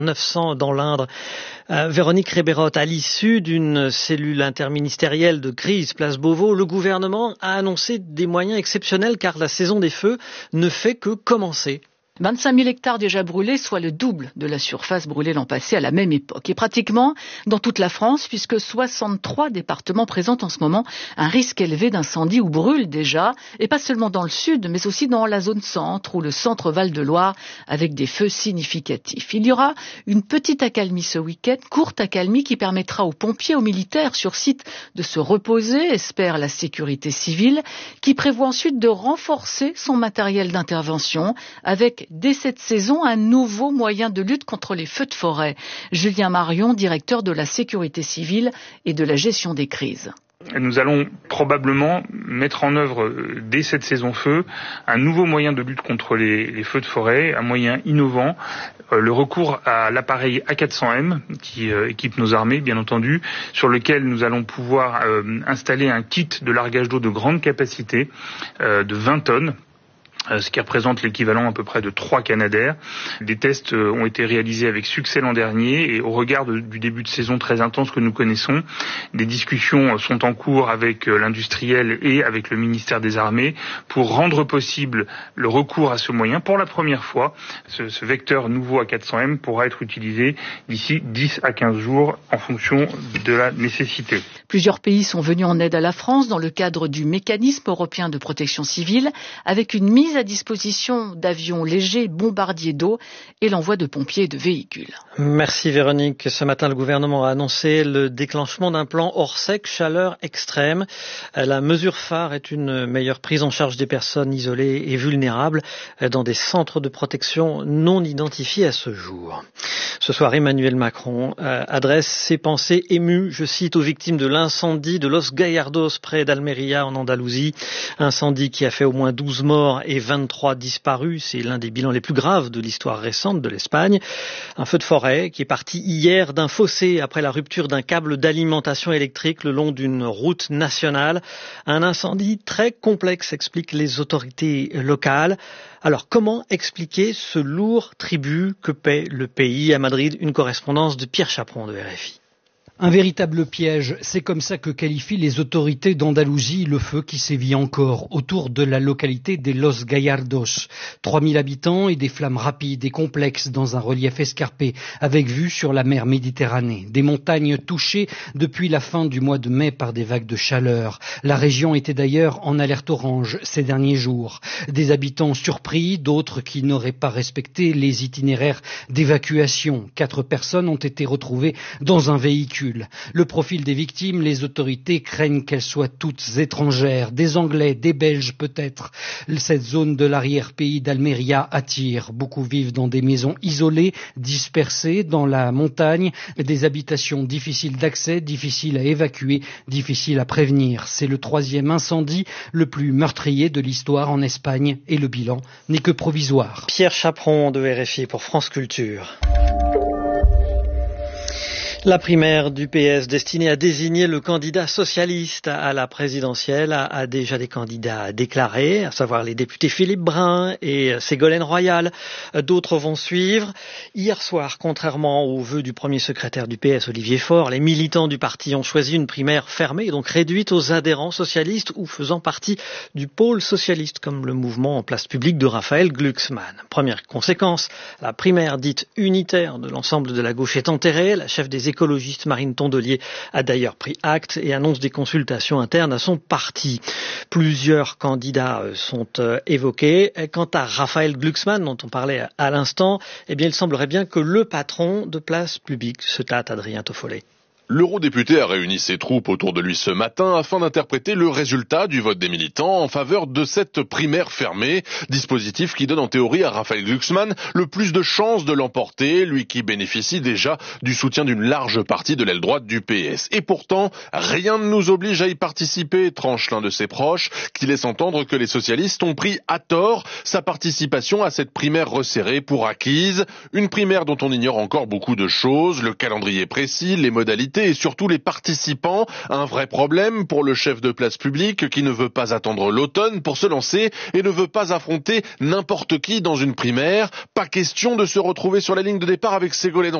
900 dans l'Indre. Véronique Rébérotte, à l'issue d'une cellule interministérielle de crise place Beauvau, le gouvernement a annoncé des moyens exceptionnels car la saison des feux ne fait que commencer. 25 000 hectares déjà brûlés, soit le double de la surface brûlée l'an passé à la même époque. Et pratiquement dans toute la France, puisque 63 départements présentent en ce moment un risque élevé d'incendie ou brûlent déjà, et pas seulement dans le sud, mais aussi dans la zone centre ou le centre Val-de-Loire, avec des feux significatifs. Il y aura une petite accalmie ce week-end, courte accalmie qui permettra aux pompiers, aux militaires sur site de se reposer, espère la sécurité civile, qui prévoit ensuite de renforcer son matériel d'intervention avec dès cette saison un nouveau moyen de lutte contre les feux de forêt. Julien Marion, directeur de la sécurité civile et de la gestion des crises. Nous allons probablement mettre en œuvre dès cette saison feu un nouveau moyen de lutte contre les feux de forêt, un moyen innovant, le recours à l'appareil A400M qui équipe nos armées bien entendu, sur lequel nous allons pouvoir installer un kit de largage d'eau de grande capacité de 20 tonnes. Ce qui représente l'équivalent à peu près de 3 Canadair. Des tests ont été réalisés avec succès l'an dernier et au regard du début de saison très intense que nous connaissons, des discussions sont en cours avec l'industriel et avec le ministère des Armées pour rendre possible le recours à ce moyen. Pour la première fois, ce vecteur nouveau A400M pourra être utilisé d'ici 10 à 15 jours en fonction de la nécessité. Plusieurs pays sont venus en aide à la France dans le cadre du mécanisme européen de protection civile avec une mise à disposition d'avions légers, bombardiers d'eau et l'envoi de pompiers et de véhicules. Merci Véronique. Ce matin, le gouvernement a annoncé le déclenchement d'un plan hors sec, chaleur extrême. La mesure phare est une meilleure prise en charge des personnes isolées et vulnérables dans des centres de protection non identifiés à ce jour. Ce soir, Emmanuel Macron adresse ses pensées émues, je cite, aux victimes de l'incendie de Los Gallardos près d'Almeria en Andalousie. Incendie qui a fait au moins 12 morts et 23 disparus. C'est l'un des bilans les plus graves de l'histoire récente de l'Espagne. Un feu de forêt qui est parti hier d'un fossé après la rupture d'un câble d'alimentation électrique le long d'une route nationale. Un incendie très complexe, expliquent les autorités locales. Alors, comment expliquer ce lourd tribut que paie le pays? À Madrid, une correspondance de Pierre Chaperon de RFI. Un véritable piège, c'est comme ça que qualifient les autorités d'Andalousie le feu qui sévit encore autour de la localité des Los Gallardos. 3000 habitants et des flammes rapides et complexes dans un relief escarpé avec vue sur la mer Méditerranée. Des montagnes touchées depuis la fin du mois de mai par des vagues de chaleur. La région était d'ailleurs en alerte orange ces derniers jours. Des habitants surpris, d'autres qui n'auraient pas respecté les itinéraires d'évacuation. 4 personnes ont été retrouvées dans un véhicule. Le profil des victimes, les autorités craignent qu'elles soient toutes étrangères, des Anglais, des Belges peut-être. Cette zone de l'arrière-pays d'Almeria attire. Beaucoup vivent dans des maisons isolées, dispersées dans la montagne, des habitations difficiles d'accès, difficiles à évacuer, difficiles à prévenir. C'est le 3e incendie le plus meurtrier de l'histoire en Espagne et le bilan n'est que provisoire. Pierre Chaperon de RFI pour France Culture. La primaire du PS destinée à désigner le candidat socialiste à la présidentielle a déjà des candidats déclarés, à savoir les députés Philippe Brun et Ségolène Royal. D'autres vont suivre. Hier soir, contrairement aux vœux du premier secrétaire du PS, Olivier Faure, les militants du parti ont choisi une primaire fermée, donc réduite aux adhérents socialistes ou faisant partie du pôle socialiste, comme le mouvement en place publique de Raphaël Glucksmann. Première conséquence, la primaire dite unitaire de l'ensemble de la gauche est enterrée. La chef des écologiste Marine Tondelier a d'ailleurs pris acte et annonce des consultations internes à son parti. Plusieurs candidats sont évoqués. Quant à Raphaël Glucksmann, dont on parlait à l'instant, eh bien, il semblerait bien que le patron de Place Publique se tâte, Adrien Toffollet. L'eurodéputé a réuni ses troupes autour de lui ce matin afin d'interpréter le résultat du vote des militants en faveur de cette primaire fermée, dispositif qui donne en théorie à Raphaël Glucksmann le plus de chances de l'emporter, lui qui bénéficie déjà du soutien d'une large partie de l'aile droite du PS. Et pourtant, rien ne nous oblige à y participer, tranche l'un de ses proches, qui laisse entendre que les socialistes ont pris à tort sa participation à cette primaire resserrée pour acquise, une primaire dont on ignore encore beaucoup de choses, le calendrier précis, les modalités, collectivités et surtout les participants. Un vrai problème pour le chef de place publique qui ne veut pas attendre l'automne pour se lancer et ne veut pas affronter n'importe qui dans une primaire. Pas question de se retrouver sur la ligne de départ avec Ségolène